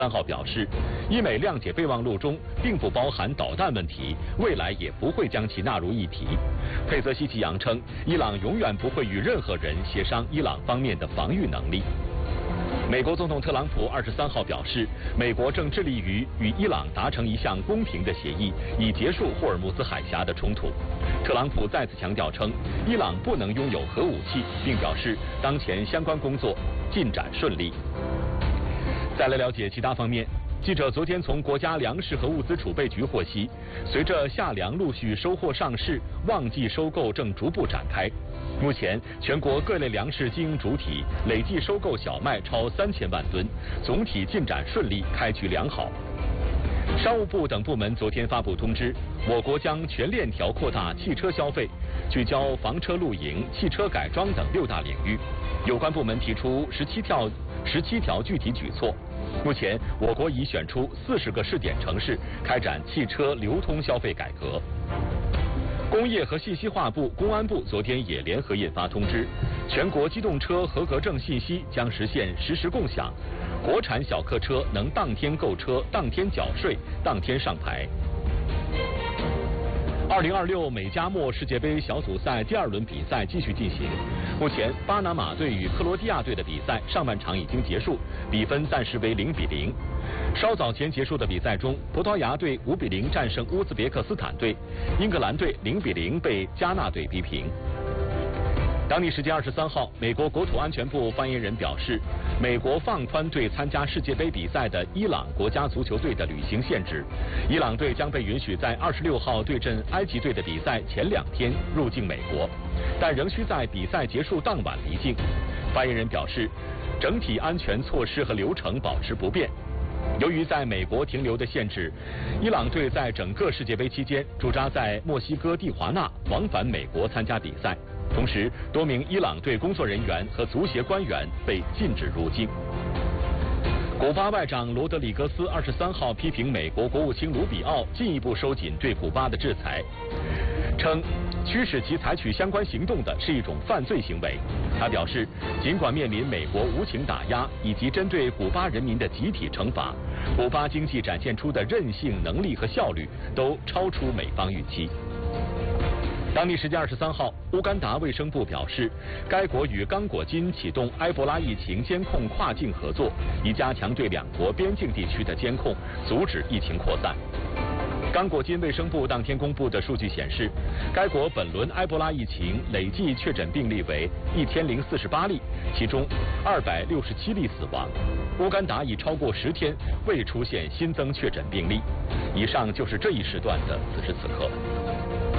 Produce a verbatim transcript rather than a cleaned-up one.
三号表示，伊美谅解备忘录中并不包含导弹问题，未来也不会将其纳入议题。佩泽西奇扬称，伊朗永远不会与任何人协商伊朗方面的防御能力。美国总统特朗普二十三号表示，美国正致力于与伊朗达成一项公平的协议，以结束霍尔木兹海峡的冲突。特朗普再次强调称，伊朗不能拥有核武器，并表示当前相关工作进展顺利。再来了解其他方面。记者昨天从国家粮食和物资储备局获悉，随着夏粮陆续收货上市，旺季收购正逐步展开。目前，全国各类粮食经营主体累计收购小麦超三千万吨，总体进展顺利，开局良好。商务部等部门昨天发布通知，我国将全链条扩大汽车消费，聚焦房车露营、汽车改装等六大领域。有关部门提出十七条十七条具体举措。目前，我国已选出四十个试点城市，开展汽车流通消费改革。工业和信息化部、公安部昨天也联合印发通知，全国机动车合格证信息将实现实时共享，国产小客车能当天购车、当天缴税、当天上牌。二零二六美加墨世界杯小组赛第二轮比赛继续进行。目前，巴拿马队与克罗地亚队的比赛上半场已经结束，比分暂时为零比零。稍早前结束的比赛中，葡萄牙队五比零战胜乌兹别克斯坦队，英格兰队零比零被加纳队逼平。当地时间二十三号，美国国土安全部发言人表示，美国放宽对参加世界杯比赛的伊朗国家足球队的旅行限制，伊朗队将被允许在二十六号对阵埃及队的比赛前两天入境美国，但仍需在比赛结束当晚离境。发言人表示，整体安全措施和流程保持不变。由于在美国停留的限制，伊朗队在整个世界杯期间驻扎在墨西哥蒂华纳，往返美国参加比赛。同时，多名伊朗队工作人员和足协官员被禁止入境。古巴外长罗德里格斯二十三号批评美国国务卿卢比奥进一步收紧对古巴的制裁，称驱使其采取相关行动的是一种犯罪行为。他表示，尽管面临美国无情打压以及针对古巴人民的集体惩罚，古巴经济展现出的韧性、能力和效率都超出美方预期。当地时间二十三号，乌干达卫生部表示，该国与刚果金启动埃博拉疫情监控跨境合作，以加强对两国边境地区的监控，阻止疫情扩散。刚果金卫生部当天公布的数据显示，该国本轮埃博拉疫情累计确诊病例为一千零四十八例，其中二百六十七例死亡。乌干达已超过十天未出现新增确诊病例。以上就是这一时段的此时此刻。